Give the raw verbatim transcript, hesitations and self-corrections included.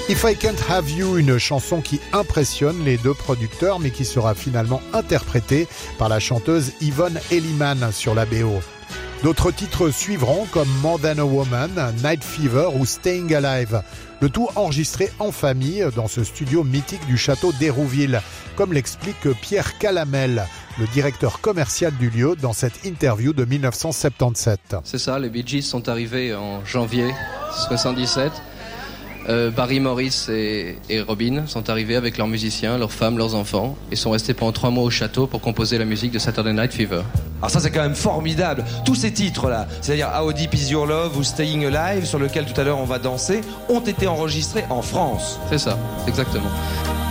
If I Can't Have You, une chanson qui impressionne les deux producteurs mais qui sera finalement interprétée par la chanteuse Yvonne Elliman sur la B O. D'autres titres suivront comme More Than a Woman, Night Fever ou Staying Alive. Le tout enregistré en famille dans ce studio mythique du château d'Hérouville, comme l'explique Pierre Calamel, le directeur commercial du lieu, dans cette interview de dix-neuf cent soixante-dix-sept. C'est ça, les Bee Gees sont arrivés en janvier soixante-dix-sept. Euh, Barry Morris et, et Robin sont arrivés avec leurs musiciens, leurs femmes, leurs enfants, et sont restés pendant trois mois au château pour composer la musique de Saturday Night Fever. Alors ça c'est quand même formidable, tous ces titres là, c'est-à-dire How Deep Is Your Love ou Staying Alive, sur lequel tout à l'heure on va danser, ont été enregistrés en France. C'est ça, exactement.